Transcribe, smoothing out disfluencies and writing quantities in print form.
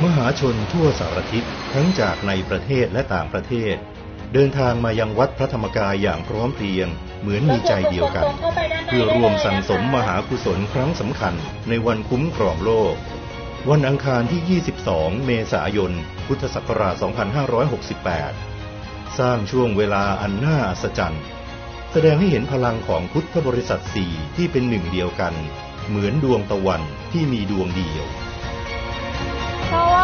มหาชนทั่วสารทิศทั้งจากในประเทศและต่างประเทศเดินทางมายังวัดพระธรรมกายอย่างพร้อมเพรียงเหมือนมีใจเดียวกันเพื่อร่วมสั่งสมมหากุศลครั้งสำคัญในวันคุ้มครองโลกวันอังคารที่ 22 เมษายน พุทธศักราช 2568 สร้างช่วงเวลาอันน่าอัศจรรย์แสดงให้เห็นพลังของพุทธบริษัทสี่ที่เป็นหนึ่งเดียวกันเหมือนดวงตะวันที่มีดวงเดียวสวั